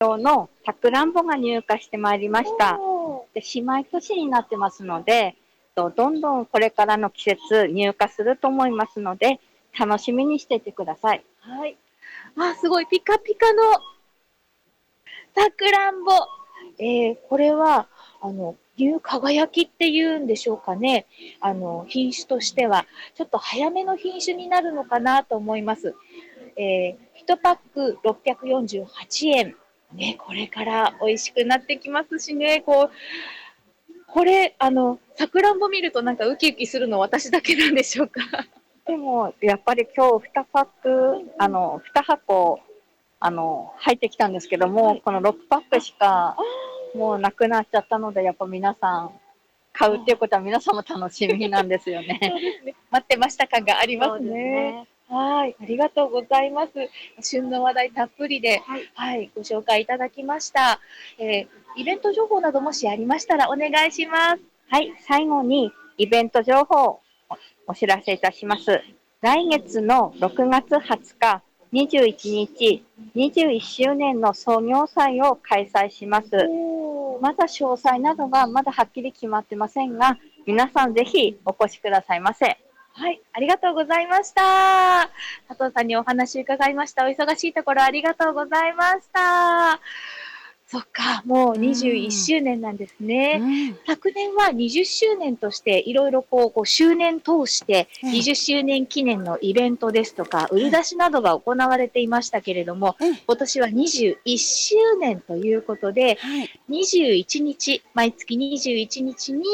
用のさくらんぼが入荷してまいりました。で、姉妹都市になってますので、どんどんこれからの季節入荷すると思いますので、楽しみにしててください。 はい。あ、すごいピカピカのさくらんぼ。これは、竜輝きっていうんでしょうかね。品種としては、ちょっと早めの品種になるのかなと思います。1パック648円。ね、これから美味しくなってきますしね、これ、さくらんぼ見るとなんかウキウキするの私だけなんでしょうか。 でも、やっぱり今日2パック、2箱、入ってきたんですけども、この6パックしかもうなくなっちゃったので、やっぱ皆さん、買うっていうことは皆さんも楽しみなんですよね。 そうですね。待ってました感がありますそうですね。 ね。 はい、ありがとうございます。旬の話題たっぷりで、 はい。 はい、ご紹介いただきました。イベント情報などもしありましたらお願いします。 はい、最後にイベント情報をお知らせいたします。来月の6月20日、21日、21周年の創業祭を開催します。まだ詳細などがまだはっきり決まってませんが、皆さんぜひお越しくださいませ。 はい、ありがとうございました。佐藤さんにお話伺いました。お忙しいところありがとうございました。そっか、もう21周年なんですね。昨年は20周年としていろいろ周年通して20周年記念のイベントですとか、売り出しなどが行われていましたけれども、今年は21周年ということで、21日、毎月21日に、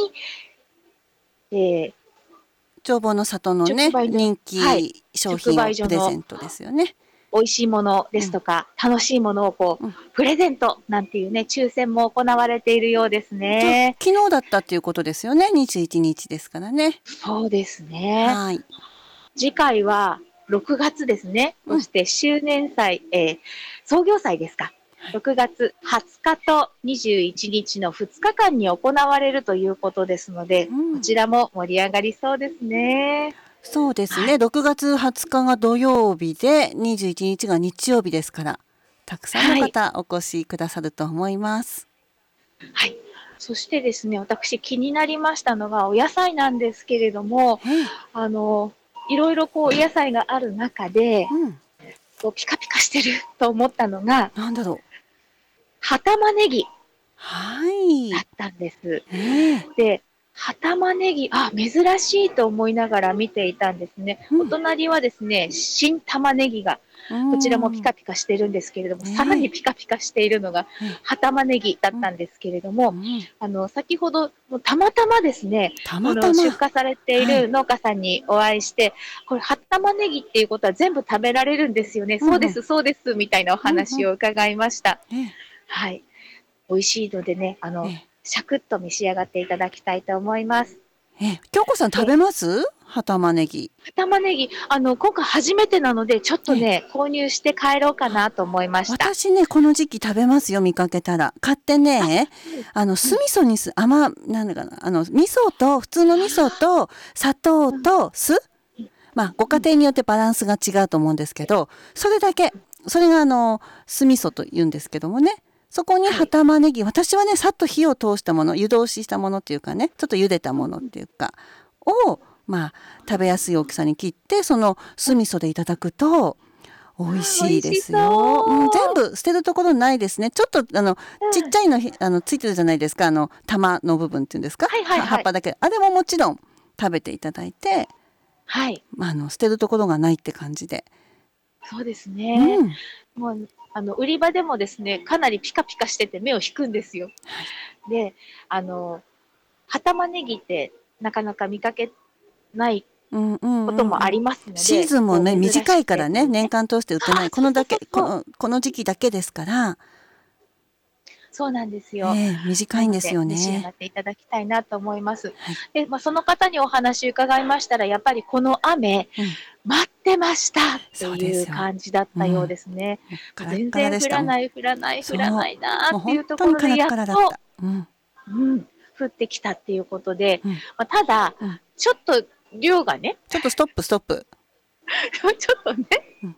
眺望の里のね、人気商品をプレゼントですよね。 美味しいものですとか、楽しいものをプレゼントなんていうね、抽選も行われているようですね。 昨日だったっていうことですよね。21日ですからね。 そうですね。 はい。 次回は6月ですね。そして周年祭、創業祭ですか。6月20日と21日の2日間に行われるということですので、こちらも盛り上がりそうですね。 そうですね。6月20日が土曜日で、21日が日曜日ですから、たくさんの方お越しくださると思います。 はい。そしてですね、私気になりましたのがお野菜なんですけれども、いろいろお野菜がある中で、ピカピカしてると思ったのが、 なんだろう。 葉玉ねぎ。 はい。 だったんです。で、葉玉ねぎ、珍しいと思いながら見ていたんですね。お隣はですね、新玉ねぎが、こちらもピカピカしてるんですけれども、さらにピカピカしているのが、葉玉ねぎだったんですけれども、先ほど、たまたまですね、出荷されている農家さんにお会いして、これ、葉玉ねぎっていうことは全部食べられるんですよね。そうです、そうです、みたいなお話を伺いました。はい。美味しいのでね、シャクッと召し上がっていただきたいと思います。 京子さん食べます？葉玉ねぎ。 葉玉ねぎ、今回初めてなので、ちょっとね、購入して帰ろうかなと思いました。 私ね、この時期食べますよ、見かけたら。買ってね、酢味噌になんだかな、味噌と、普通の味噌と、砂糖と酢、まあ、ご家庭によってバランスが違うと思うんですけど、それだけ、それが酢味噌と言うんですけどもね。そこに葉玉ねぎ、私はね、さっと火を通したもの、湯通ししたものっていうかね、ちょっと茹でたものっていうか、を、まあ、食べやすい大きさに切って、その酢味噌でいただくと、美味しいですよ。全部捨てるところないですね。ちょっとちっちゃいのついてるじゃないですか。玉の部分っていうんですか。葉っぱだけ。あれももちろん食べていただいて、 はい。 捨てるところがないって感じで。 そうですね。もう売り場でもですね、かなりピカピカしてて目を引くんですよ。で、葉玉ねぎってなかなか見かけないこともありますので、 シーズンもね、短いからね、年間通して売ってない。この時期だけですから。 そうなんですよ。 短いんですよね。 召し上がっていただきたいなと思います。で、その方にお話伺いましたら、やっぱりこの雨、待ってましたという感じだったようですね。全然降らないなっていうところで、やっと、降ってきたっていうことで、ただ、ちょっと量がね。 ちょっとストップ。 ちょっとね。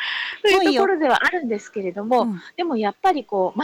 というところではあるんですけれども、 うんでもやっぱりこう、